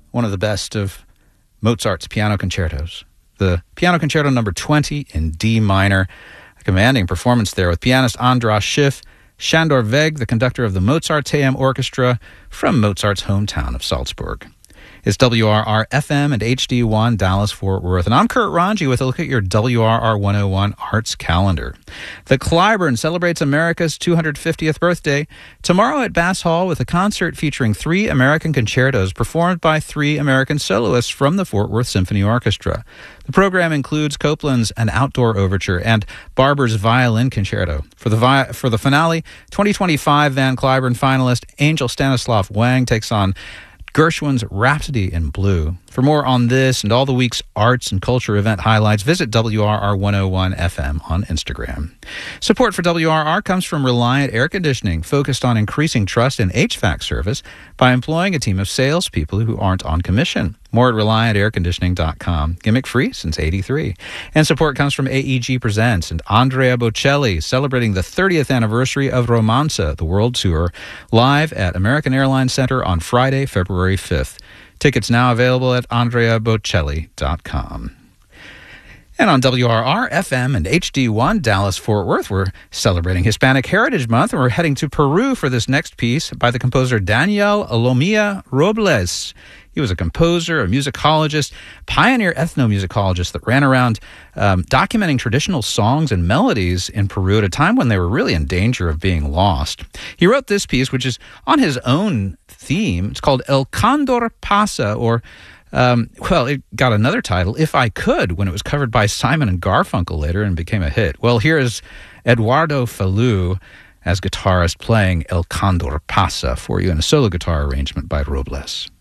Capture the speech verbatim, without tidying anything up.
one of the best of Mozart's piano concertos. The Piano Concerto number twenty in D minor. A commanding performance there with pianist Andras Schiff, Shandor Weg, the conductor of the Mozarteum Orchestra from Mozart's hometown of Salzburg. It's W R R F M and H D one Dallas-Fort Worth. And I'm Kurt Ranji with a look at your W R R one oh one Arts Calendar. The Clyburn celebrates America's two hundred fiftieth birthday tomorrow at Bass Hall with a concert featuring three American concertos performed by three American soloists from the Fort Worth Symphony Orchestra. The program includes Copland's An Outdoor Overture and Barber's Violin Concerto. For the vi- for the finale, twenty twenty-five Van Cliburn finalist Angel Stanislav Wang takes on Gershwin's Rhapsody in Blue. For more on this and all the week's arts and culture event highlights, visit W R R one oh one F M on Instagram. Support for W R R comes from Reliant Air Conditioning, focused on increasing trust in H V A C service by employing a team of salespeople who aren't on commission. More at reliant air conditioning dot com. Gimmick free since eighty-three. And support comes from A E G Presents and Andrea Bocelli, celebrating the thirtieth anniversary of Romanza, the world tour, live at American Airlines Center on Friday, February fifth. Tickets now available at andrea bocelli dot com. And on W R R, F M, and H D one Dallas-Fort Worth, we're celebrating Hispanic Heritage Month, and we're heading to Peru for this next piece by the composer Daniel Lomia Robles. He was a composer, a musicologist, pioneer ethnomusicologist that ran around um, documenting traditional songs and melodies in Peru at a time when they were really in danger of being lost. He wrote this piece, which is on his own theme. It's called El Condor Pasa, or Um, well, it got another title, If I Could, when it was covered by Simon and Garfunkel later and became a hit. Well, here is Eduardo Falú as guitarist playing El Condor Pasa for you in a solo guitar arrangement by Robles.